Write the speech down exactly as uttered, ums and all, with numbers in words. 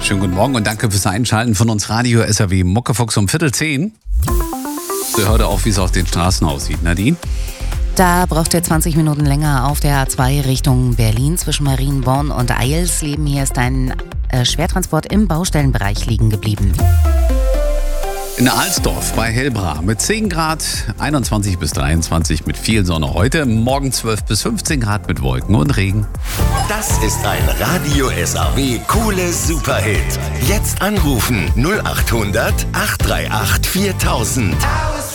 Schönen guten Morgen und danke fürs Einschalten von uns Radio S R W Muckefuchs um Viertel zehn. So hört auch, wie es auf den Straßen aussieht. Nadine? Da braucht ihr zwanzig Minuten länger auf der A zwei Richtung Berlin zwischen Marienborn und Eilsleben. Hier ist ein äh, Schwertransport im Baustellenbereich liegen geblieben. In Alsdorf bei Hellbra mit zehn Grad, einundzwanzig bis dreiundzwanzig mit viel Sonne heute. Morgen zwölf bis fünfzehn Grad mit Wolken und Regen. Das ist ein Radio S R W Coole Superhit. Jetzt anrufen null acht hundert, acht drei acht, viertausend.